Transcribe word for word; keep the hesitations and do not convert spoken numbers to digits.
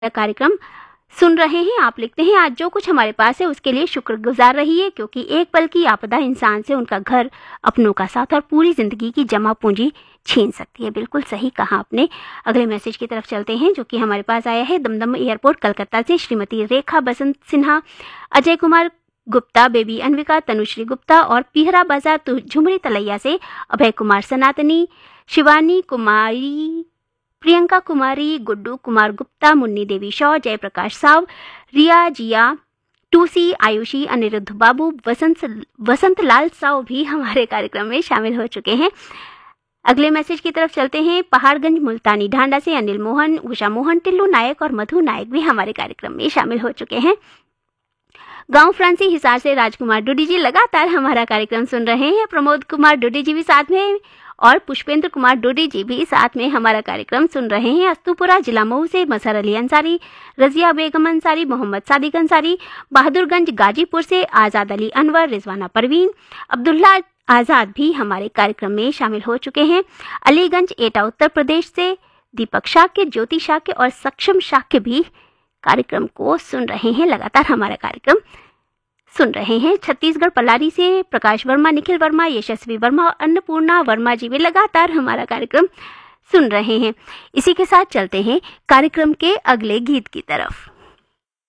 कार्यक्रम सुन रहे हैं। आप लिखते हैं, आज जो कुछ हमारे पास है उसके लिए शुक्रगुजार रहिए, क्योंकि एक पल की आपदा इंसान से उनका घर, अपनों का साथ और पूरी जिंदगी की जमा पूंजी छीन सकती है। बिल्कुल सही कहा आपने। अगले मैसेज की तरफ चलते हैं, जो कि हमारे पास आया है दमदम एयरपोर्ट कलकत्ता से। श्रीमती रेखा बसंत सिन्हा, अजय कुमार गुप्ता, बेबी अनविका, तनुश्री गुप्ता और पीहरा बाजार झुमरी तलैया से अभय कुमार सनातनी, शिवानी कुमारी, प्रियंका कुमारी, गुड्डू कुमार गुप्ता, मुन्नी देवी शॉ, जयप्रकाश साव, रिया जिया, टूसी, आयुषी, अनिरुद्ध बाबू, वसंत वसंत लाल साव भी हमारे कार्यक्रम में शामिल हो चुके हैं। अगले मैसेज की तरफ चलते हैं। पहाड़गंज मुल्तानी ढांडा से अनिल मोहन, उषा मोहन, टिल्लू नायक और मधु नायक भी हमारे कार्यक्रम में शामिल हो चुके हैं। गांव फ्रांसी हिसार से राजकुमार डोडी जी लगातार हमारा कार्यक्रम सुन रहे हैं। प्रमोद कुमार डोडी जी भी साथ में और पुष्पेंद्र कुमार डोडी जी भी साथ में हमारा कार्यक्रम सुन रहे हैं। अस्तुपुरा जिला मऊ से मजहर अली अंसारी, रजिया बेगम अंसारी, मोहम्मद सादिक अंसारी, बहादुरगंज गाजीपुर से आजाद अली अनवर, रिजवाना परवीन, अब्दुल्ला आजाद भी हमारे कार्यक्रम में शामिल हो चुके हैं। अलीगंज एटा उत्तर प्रदेश से दीपक शाक्य, ज्योति शाक्य और सक्षम शाक्य भी कार्यक्रम को सुन रहे हैं, लगातार हमारा कार्यक्रम सुन रहे हैं। छत्तीसगढ़ पलारी से प्रकाश वर्मा, निखिल वर्मा, यशस्वी वर्मा और अन्नपूर्णा वर्मा जी भी लगातार हमारा कार्यक्रम सुन रहे हैं। इसी के साथ चलते हैं कार्यक्रम के अगले गीत की तरफ।